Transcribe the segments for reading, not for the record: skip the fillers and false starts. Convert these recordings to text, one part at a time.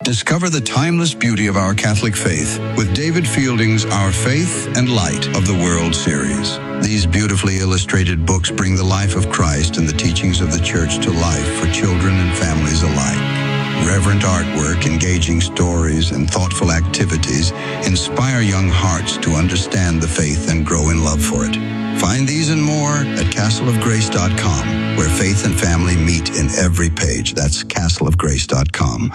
Discover the timeless beauty of our Catholic faith with David Fielding's Our Faith and Light of the World series. These beautifully illustrated books bring the life of Christ and the teachings of the Church to life for children and families alike. Reverent artwork, engaging stories, and thoughtful activities inspire young hearts to understand the faith and grow in love for it. Find these and more at castleofgrace.com, where faith and family meet in every page. That's castleofgrace.com.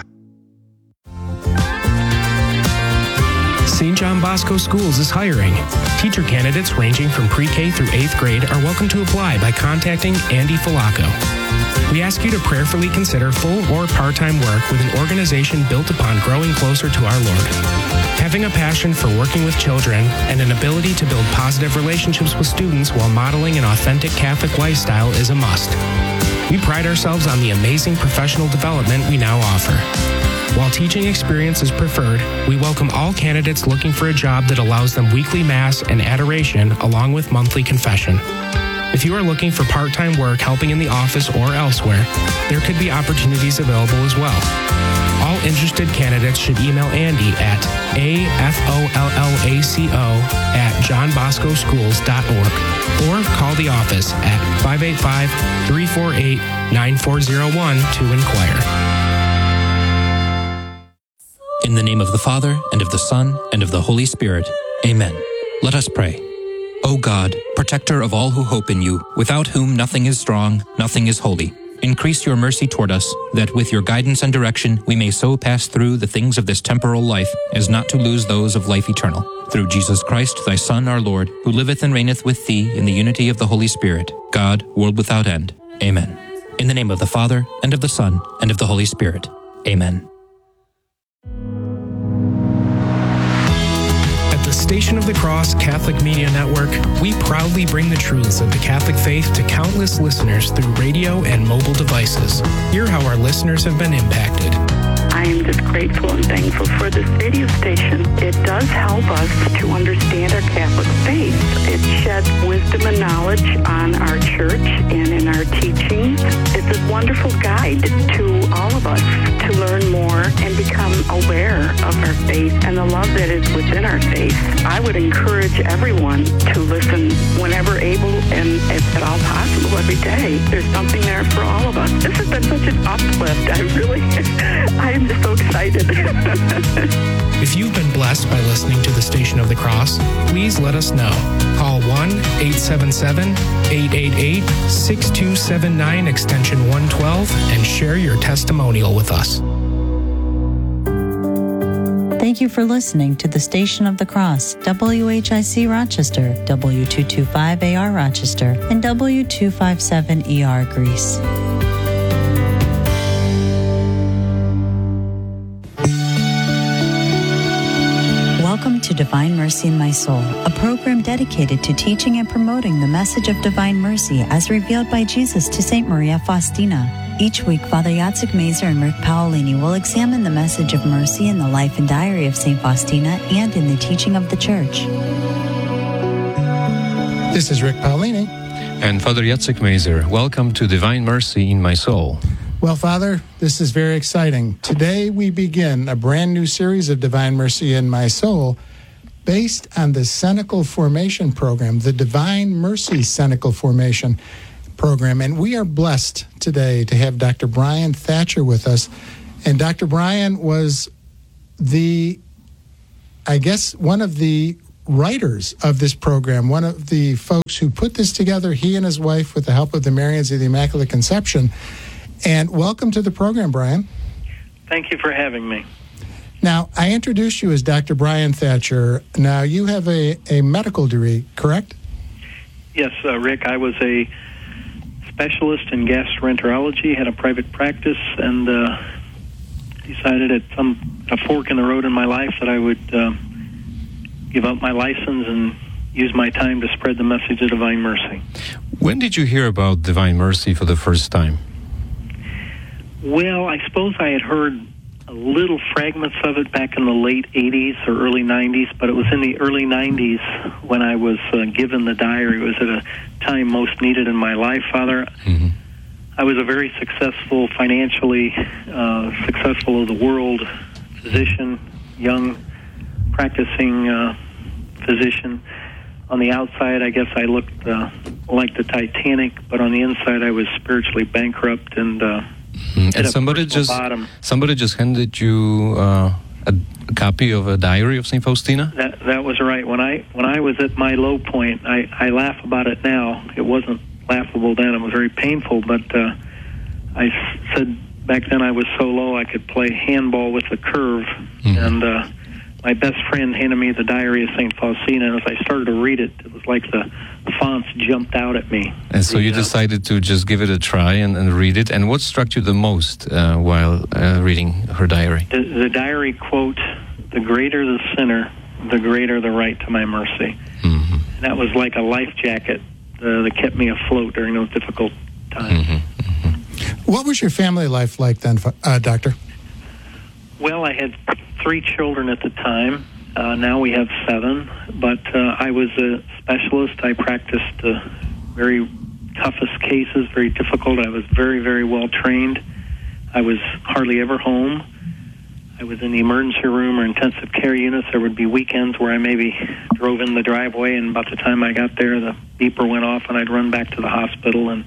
St. John Bosco Schools is hiring. Teacher candidates ranging from pre-K through 8th grade are welcome to apply by contacting Andy Falaco. We ask you to prayerfully consider full or part-time work with an organization built upon growing closer to our Lord. Having a passion for working with children and an ability to build positive relationships with students while modeling an authentic Catholic lifestyle is a must. We pride ourselves on the amazing professional development we now offer. While teaching experience is preferred, we welcome all candidates looking for a job that allows them weekly Mass and adoration along with monthly confession. If you are looking for part-time work helping in the office or elsewhere, there could be opportunities available as well. All interested candidates should email Andy at afollaco@johnboscoschools.org or call the office at 585-348-9401 to inquire. In the name of the Father, and of the Son, and of the Holy Spirit. Amen. Let us pray. O God, protector of all who hope in you, without whom nothing is strong, nothing is holy, increase your mercy toward us, that with your guidance and direction we may so pass through the things of this temporal life as not to lose those of life eternal. Through Jesus Christ, thy Son, our Lord, who liveth and reigneth with thee in the unity of the Holy Spirit, God, world without end. Amen. In the name of the Father, and of the Son, and of the Holy Spirit. Amen. The Station of the Cross Catholic Media Network, we proudly bring the truths of the Catholic faith to countless listeners through radio and mobile devices. Hear how our listeners have been impacted. I am just grateful and thankful for this radio station. It does help us to understand our Catholic faith. It sheds wisdom and knowledge on our church and in our teachings. It's a wonderful guide to all of us to learn more and become aware of our faith and the love that is within our faith. I would encourage everyone to listen whenever able and if at all possible every day. There's something there for all of us. This has been such an uplift. I am just so excited. If you've been blessed by listening to the Station of the Cross, please let us know. Call 1-877-888-6279 extension 112 and share your testimonial with us. Thank you for listening to the Station of the Cross, WHIC Rochester, W225AR Rochester, and W257ER Greece. Welcome to Divine Mercy in My Soul, a program dedicated to teaching and promoting the message of divine mercy as revealed by Jesus to St. Maria Faustina. Each week, Father Jacek Mazer and Rick Paolini will examine the message of mercy in the life and diary of St. Faustina and in the teaching of the Church. This is Rick Paolini. And Father Jacek Mazer. Welcome to Divine Mercy in My Soul. Well, Father, this is very exciting. Today we begin a brand new series of Divine Mercy in My Soul based on the Cenacle Formation Program, the Divine Mercy Cenacle Formation Program. And we are blessed today to have Dr. Brian Thatcher with us. And Dr. Brian was one of the writers of this program, one of the folks who put this together, he and his wife, with the help of the Marians of the Immaculate Conception. And welcome to the program, Brian. Thank you for having me. Now, I introduced you as Dr. Brian Thatcher. Now, you have a medical degree, correct? Yes, Rick. I was a specialist in gastroenterology, had a private practice, and decided at a fork in the road in my life that I would give up my license and use my time to spread the message of divine mercy. When did you hear about Divine Mercy for the first time? Well, I suppose I had heard a little fragments of it back in the late 80s or early 90s, but it was in the early 90s when I was given the diary. It was at a time most needed in my life, Father. Mm-hmm. I was a very successfully successful of the world physician, young, practicing physician. On the outside, I guess I looked like the Titanic, but on the inside, I was spiritually bankrupt and somebody just handed you a copy of a diary of St. Faustina? That was right. When I was at my low point, I laugh about it now. It wasn't laughable then. It was very painful, but I said back then I was so low I could play handball with the curve, and my best friend handed me the diary of St. Faustina, and as I started to read it, it was like the fonts jumped out at me. And so you decided to just give it a try and read it. And what struck you the most while reading her diary? The diary quote, "The greater the sinner, the greater the right to my mercy." Mm-hmm. And that was like a life jacket that kept me afloat during those difficult times. What was your family life like then, Doctor? Well, I had 3 children at the time. Now we have 7. But I was a specialist. I practiced very toughest cases, very difficult. I was very, very well trained. I was hardly ever home. I was in the emergency room or intensive care units. There would be weekends where I maybe drove in the driveway, and about the time I got there, the beeper went off, and I'd run back to the hospital. And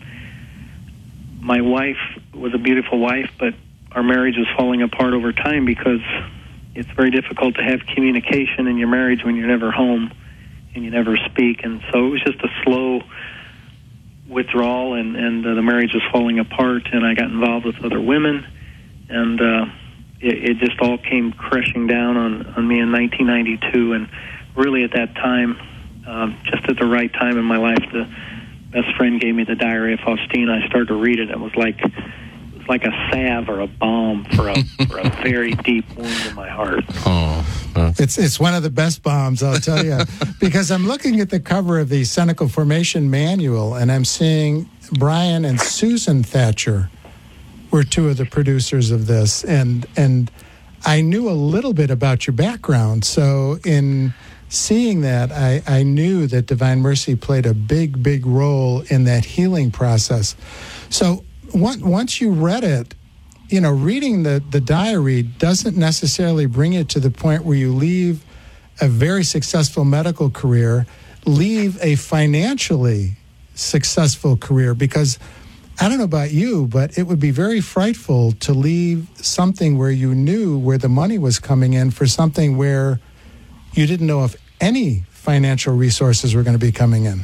my wife was a beautiful wife, but our marriage was falling apart over time because it's very difficult to have communication in your marriage when you're never home and you never speak. And so it was just a slow withdrawal, and the marriage was falling apart, and I got involved with other women, and it just all came crashing down on me in 1992. And really at that time, just at the right time in my life, the best friend gave me the diary of Faustina. I started to read it. It was like a salve or a balm for a very deep wound in my heart. It's one of the best bombs, I'll tell you, because I'm looking at the cover of the Cenacle Formation Manual, and I'm seeing Brian and Susan Thatcher were 2 of the producers of this, and I knew a little bit about your background, so in seeing that, I knew that Divine Mercy played a big, big role in that healing process. So once you read it, you know, reading the diary doesn't necessarily bring you to the point where you leave a very successful medical career, leave a financially successful career, because I don't know about you, but it would be very frightful to leave something where you knew where the money was coming in for something where you didn't know if any financial resources were going to be coming in.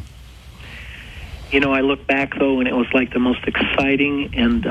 You know, I look back, though, and it was like the most exciting and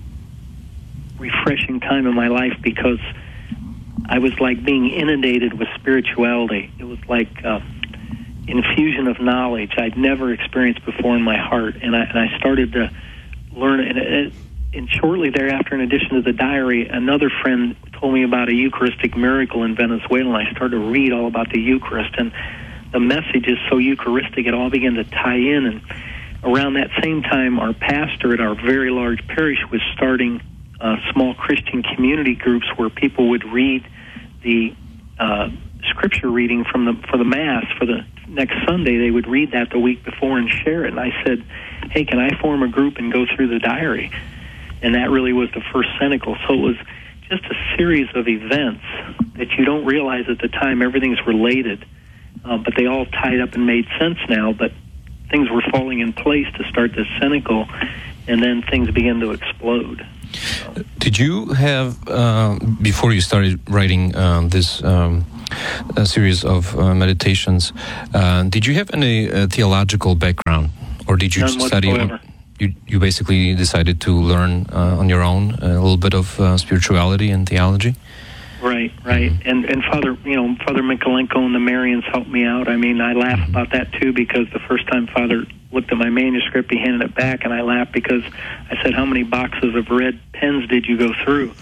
refreshing time in my life, because I was like being inundated with spirituality. It was like infusion of knowledge I'd never experienced before in my heart, and I started to learn it. And shortly thereafter, in addition to the diary, another friend told me about a Eucharistic miracle in Venezuela, and I started to read all about the Eucharist, and the message is so Eucharistic, it all began to tie in. And around that same time, our pastor at our very large parish was starting small Christian community groups where people would read the scripture reading for the Mass for the next Sunday. They would read that the week before and share it. And I said, hey, can I form a group and go through the diary? And that really was the first Cenacle. So it was just a series of events that you don't realize at the time. Everything's related, but they all tied up and made sense now. But things were falling in place to start this Cenacle, and then things began to explode. Did you have, before you started writing this a series of meditations, did you have any theological background, or did you study? You basically decided to learn on your own a little bit of spirituality and theology? Right. And Father Mikolenko and the Marians helped me out. I mean, I laugh about that too, because the first time Father looked at my manuscript, he handed it back, and I laughed because I said, how many boxes of red pens did you go through?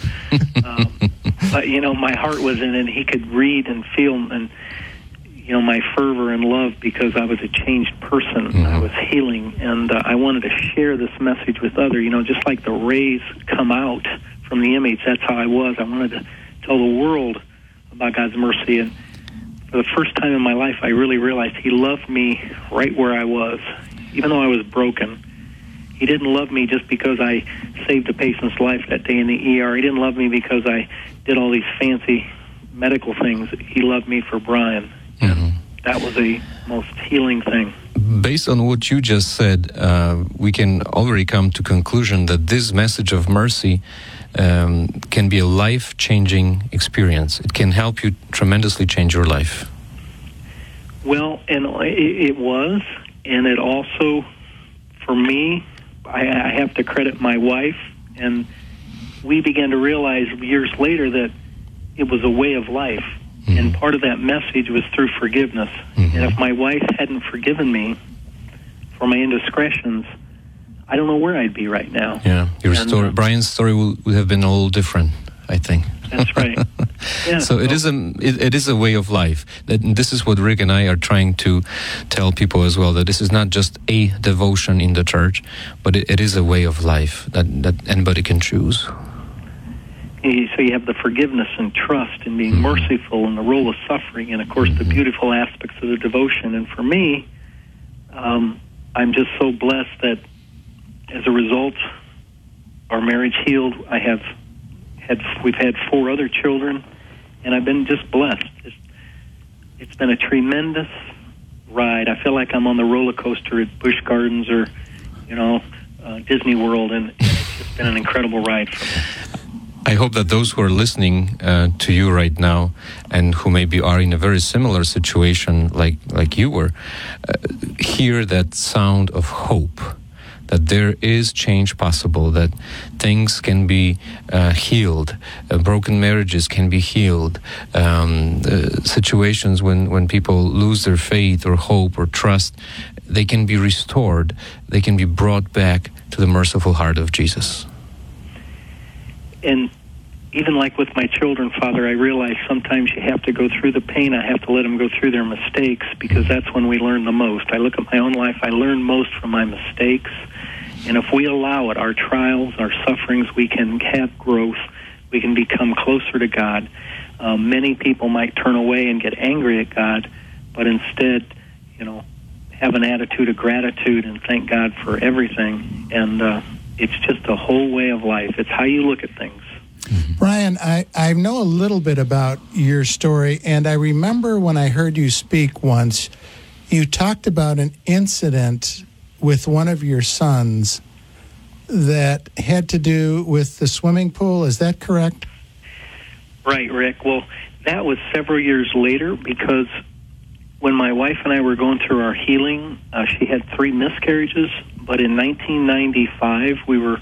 But, my heart was in it. He could read and feel, and, my fervor and love, because I was a changed person. Mm-hmm. I was healing, and I wanted to share this message with others. Just like the rays come out from the image, that's how I was. I wanted to tell the world about God's mercy. And for the first time in my life, I really realized He loved me right where I was. Even though I was broken, He didn't love me just because I saved a patient's life that day in the ER. He didn't love me because I did all these fancy medical things. He loved me for Brian. Mm-hmm. That was a most healing thing. Based on what you just said, we can already come to conclusion that this message of mercy can be a life-changing experience. It can help you tremendously change your life. Well, and it was, and it also, for me, I have to credit my wife, and we began to realize years later that it was a way of life, mm-hmm. and part of that message was through forgiveness. Mm-hmm. And if my wife hadn't forgiven me for my indiscretions, I don't know where I'd be right now. Yeah, your story, Brian's story would have been a little different, I think. That's right. Yeah. So it is a way of life. This is what Rick and I are trying to tell people as well, that this is not just a devotion in the church, but it is a way of life that anybody can choose. So you have the forgiveness and trust and being mm-hmm. merciful and the role of suffering and, of course, mm-hmm. the beautiful aspects of the devotion. And for me, I'm just so blessed that as a result, our marriage healed. We've had 4 other children, and I've been just blessed. It's been a tremendous ride. I feel like I'm on the roller coaster at Busch Gardens or, Disney World, and it's just been an incredible ride for me. I hope that those who are listening to you right now and who maybe are in a very similar situation like you were, hear that sound of hope, that there is change possible, that things can be healed, broken marriages can be healed, situations when people lose their faith or hope or trust, they can be restored, they can be brought back to the merciful heart of Jesus. And even like with my children, Father, I realize sometimes you have to go through the pain. I have to let them go through their mistakes, because that's when we learn the most. I look at my own life, I learn most from my mistakes. And if we allow it, our trials, our sufferings, we can have growth. We can become closer to God. Many people might turn away and get angry at God, but instead, have an attitude of gratitude and thank God for everything. And it's just a whole way of life. It's how you look at things. Brian, I know a little bit about your story, and I remember when I heard you speak once, you talked about an incident with one of your sons that had to do with the swimming pool. Is that correct? Right, Rick. Well, that was several years later, because when my wife and I were going through our healing, she had 3 miscarriages, but in 1995,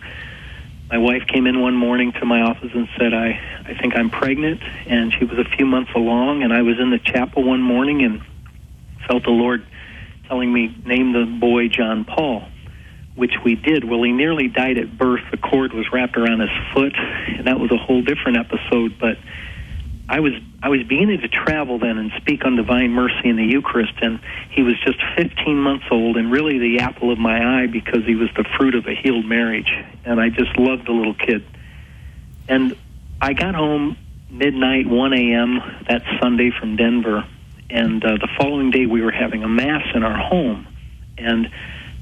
my wife came in one morning to my office and said, I think I'm pregnant, and she was a few months along, and I was in the chapel one morning and felt the Lord telling me, name the boy John Paul, which we did. Well, he nearly died at birth. The cord was wrapped around his foot, and that was a whole different episode, but I was beginning to travel then and speak on Divine Mercy in the Eucharist, and he was just 15 months old and really the apple of my eye, because he was the fruit of a healed marriage, and I just loved the little kid. And I got home midnight, 1 a.m. that Sunday from Denver, and the following day we were having a Mass in our home, and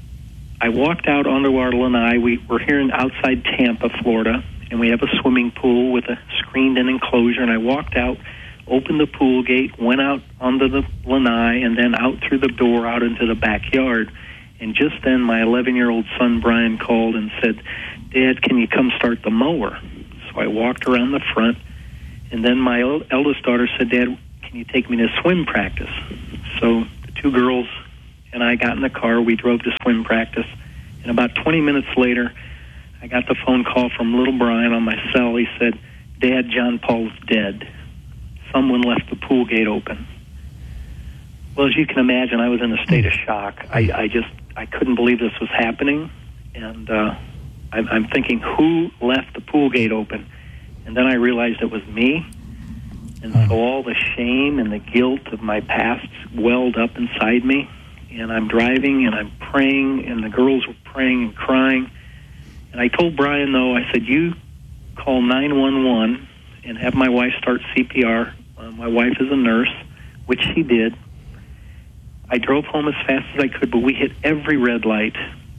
I walked out onto our lanai. We were here outside Tampa, Florida, and we have a swimming pool with a screened-in enclosure, and I walked out, opened the pool gate, went out onto the lanai, and then out through the door out into the backyard. And just then my 11-year-old son, Brian, called and said, Dad, can you come start the mower? So I walked around the front, and then my eldest daughter said, Dad, can you take me to swim practice? So the 2 girls and I got in the car, we drove to swim practice, and about 20 minutes later, I got the phone call from little Brian on my cell. He said, Dad, John Paul's dead. Someone left the pool gate open. Well, as you can imagine, I was in a state of shock. I couldn't believe this was happening. And I'm thinking, who left the pool gate open? And then I realized it was me. And so all the shame and the guilt of my past welled up inside me. And I'm driving and I'm praying, and the girls were praying and crying. And I told Brian, though, I said, you call 911 and have my wife start CPR. My wife is a nurse, which she did. I drove home as fast as I could, but we hit every red light.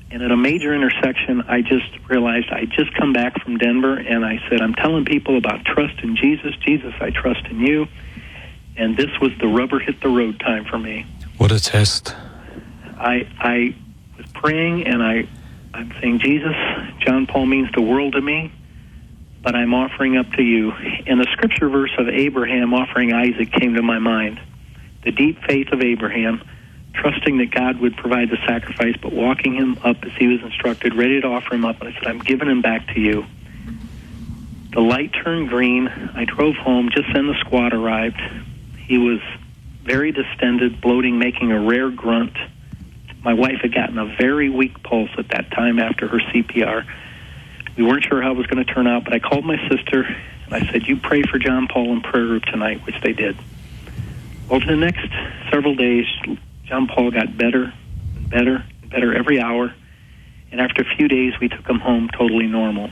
And at a major intersection, I just realized I'd just come back from Denver, and I said, I'm telling people about trust in Jesus. Jesus, I trust in you. And this was the rubber hit the road time for me. What a test. I was praying, and I'm saying, Jesus, John Paul means the world to me, but I'm offering up to you. And the scripture verse of Abraham offering Isaac came to my mind. The deep faith of Abraham, trusting that God would provide the sacrifice, but walking him up as he was instructed, ready to offer him up. And I said, I'm giving him back to you. The light turned green. I drove home. Just then the squad arrived. He was very distended, bloating, making a rare grunt. My wife had gotten a very weak pulse at that time after her CPR. We weren't sure how it was going to turn out, but I called my sister, and I said, you pray for John Paul in prayer group tonight, which they did. Over the next several days, John Paul got better and better and better every hour, and after a few days, we took him home totally normal.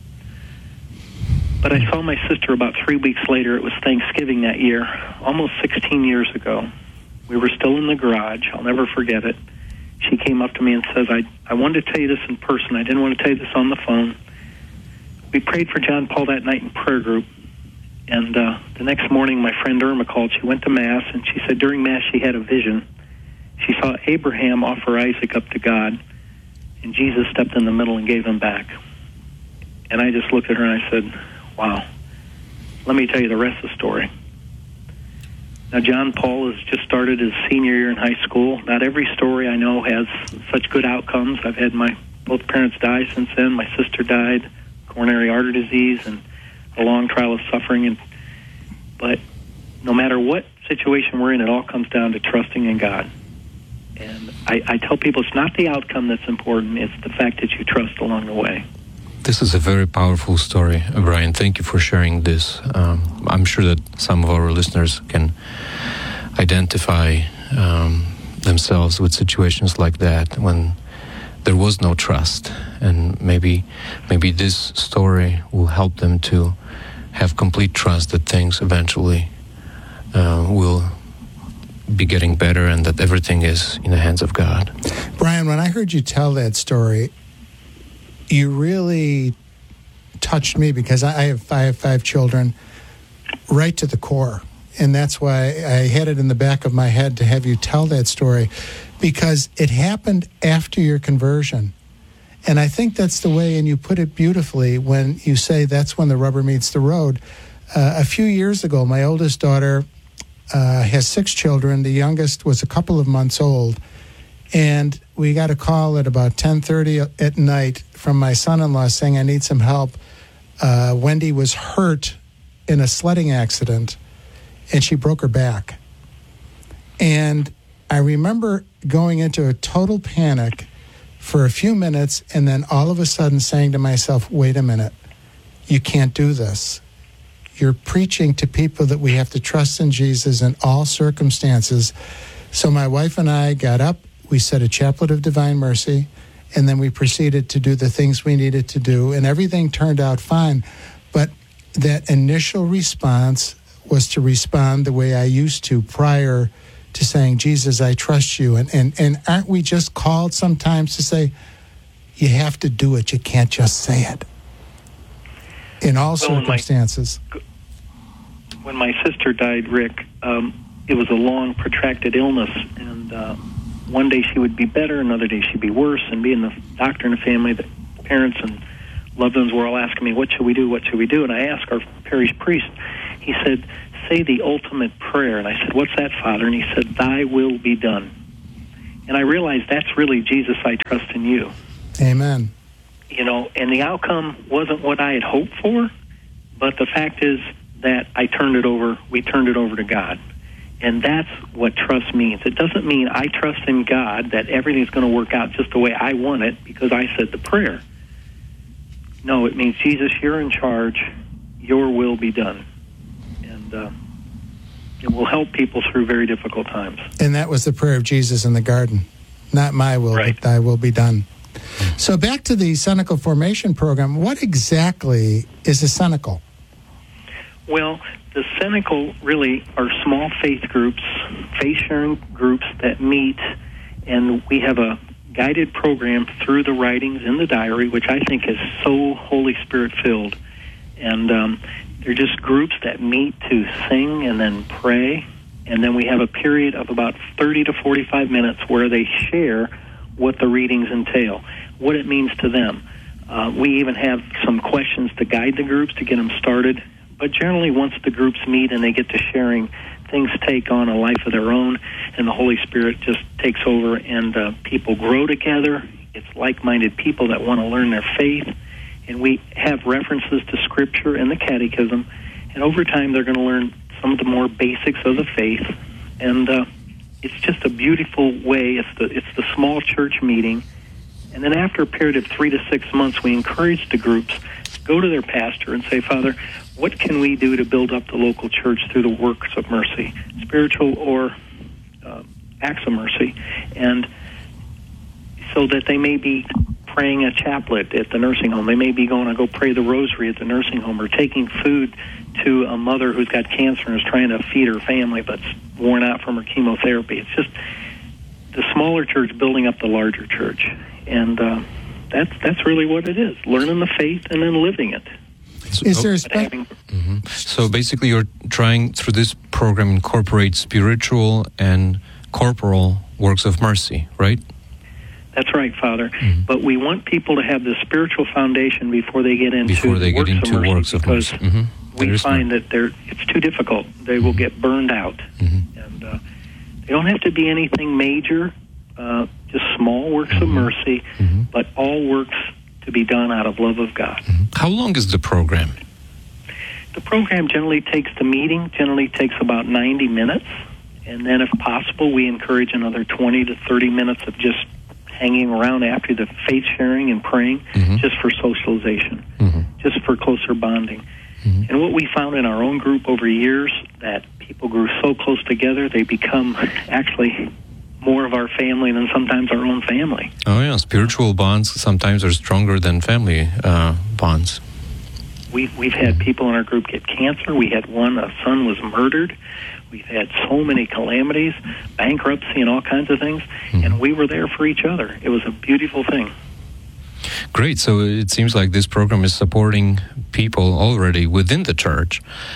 But I saw my sister about 3 weeks later. It was Thanksgiving that year, almost 16 years ago. We were still in the garage. I'll never forget it. She came up to me and says, I wanted to tell you this in person. I didn't want to tell you this on the phone. We prayed for John Paul that night in prayer group. And the next morning, my friend Irma called. She went to Mass, and she said during Mass she had a vision. She saw Abraham offer Isaac up to God, and Jesus stepped in the middle and gave him back. And I just looked at her and I said, wow, let me tell you the rest of the story. Now, John Paul has just started his senior year in high school. Not every story I know has such good outcomes. I've had both parents die since then. My sister died, coronary artery disease, and a long trial of suffering. But no matter what situation we're in, it all comes down to trusting in God. And I tell people it's not the outcome that's important, it's the fact that you trust along the way. This is a very powerful story, Brian. Thank you for sharing this. I'm sure that some of our listeners can identify themselves with situations like that when there was no trust, and maybe this story will help them to have complete trust that things eventually will be getting better and that everything is in the hands of God. Brian, when I heard you tell that story, you really touched me because I have five children right to the core. And that's why I had it in the back of my head to have you tell that story, because it happened after your conversion. And I think that's the way, and you put it beautifully when you say that's when the rubber meets the road. A few years ago, my oldest daughter has 6 children. The youngest was a couple of months old. And we got a call at about 10:30 at night from my son-in-law saying, I need some help. Wendy was hurt in a sledding accident, and she broke her back. And I remember going into a total panic for a few minutes, and then all of a sudden saying to myself, wait a minute, you can't do this. You're preaching to people that we have to trust in Jesus in all circumstances. So my wife and I got up, we said a chaplet of divine mercy, and then we proceeded to do the things we needed to do, and everything turned out fine. But that initial response was to respond the way I used to prior to saying, Jesus, I trust you. And aren't we just called sometimes to say, you have to do it, you can't just say it? In all circumstances. When my sister died, Rick, it was a long, protracted illness, and one day she would be better, another day she'd be worse, and being the doctor in the family, the parents and loved ones were all asking me, what should we do, what should we do? And I asked our parish priest, he said, say the ultimate prayer. And I said, what's that, Father? And he said, thy will be done. And I realized that's really, Jesus, I trust in you. Amen. You know, and the outcome wasn't what I had hoped for, but the fact is that we turned it over to God. And that's what trust means. It doesn't mean I trust in God that everything's going to work out just the way I want it because I said the prayer. No, it means, Jesus, you're in charge. Your will be done. And it will help people through very difficult times. And that was the prayer of Jesus in the garden. Not my will, right, but thy will be done. So back to the Cenacle Formation Program. What exactly is a cenacle? Well, the Cenacle really are small faith groups, faith-sharing groups that meet, and we have a guided program through the writings in the diary, which I think is so Holy Spirit filled. And they're just groups that meet to sing and then pray. And then we have a period of about 30 to 45 minutes where they share what the readings entail, what it means to them. We even have some questions to guide the groups to get them started. But generally, once the groups meet and they get to sharing, things take on a life of their own, and the Holy Spirit just takes over, and people grow together. It's like-minded people that want to learn their faith, and we have references to Scripture and the Catechism, and over time they're going to learn some of the more basics of the faith, and it's just a beautiful way. It's the small church meeting, and then after a period of 3 to 6 months, we encourage the groups to go to their pastor and say, Father, what can we do to build up the local church through the works of mercy, spiritual or acts of mercy, and so that they may be praying a chaplet at the nursing home. They may be going to go pray the rosary at the nursing home, or taking food to a mother who's got cancer and is trying to feed her family but's worn out from her chemotherapy. It's just the smaller church building up the larger church, and that's really what it is, learning the faith and then living it. Is there So basically you're trying through this program incorporate spiritual and corporal works of mercy, right? That's right, Father. But we want people to have the spiritual foundation before they get into works of mercy, because we find that it's too difficult. They will get burned out. And they don't have to be anything major, just small works of mercy, but all works to be done out of love of God. How long is the program? The program generally takes about 90 minutes, and then if possible, we encourage another 20 to 30 minutes of just hanging around after the faith sharing and praying, just for socialization, just for closer bonding. And what we found in our own group over years, that people grew so close together, they become actually more of our family than sometimes our own family. Oh yeah, spiritual bonds sometimes are stronger than family bonds. We've had people in our group get cancer. We had a son was murdered. We've had so many calamities, bankruptcy, and all kinds of things, and we were there for each other. It was a beautiful thing. Great. So it seems like this program is supporting people already within the church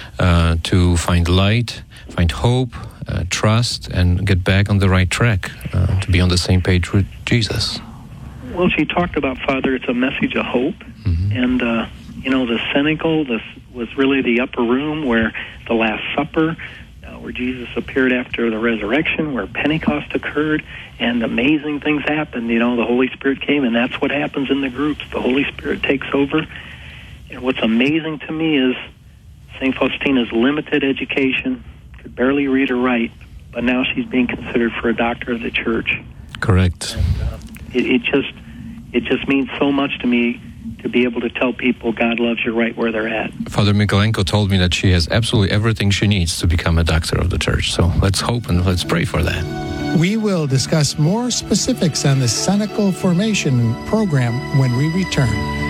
to find light, find hope, trust, and get back on the right track, to be on the same page with Jesus. Well, she talked about, Father, it's a message of hope. And, the cenacle, this was really the upper room where the Last Supper, where Jesus appeared after the resurrection, where Pentecost occurred, and amazing things happened. The Holy Spirit came, and that's what happens in the groups. The Holy Spirit takes over. And what's amazing to me is St. Faustina's limited education, could barely read or write, but now she's being considered for a doctor of the church. Correct. And, it just means so much to me to be able to tell people God loves you right where they're at. Father Mikolenko told me that she has absolutely everything she needs to become a doctor of the church. So let's hope and let's pray for that. We will discuss more specifics on the cenacle formation program when we return.